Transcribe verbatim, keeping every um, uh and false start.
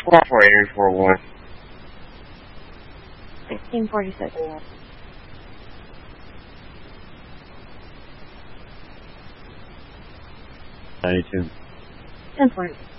four four eight four one. sixteen forty-six. ninety-two. ten forty.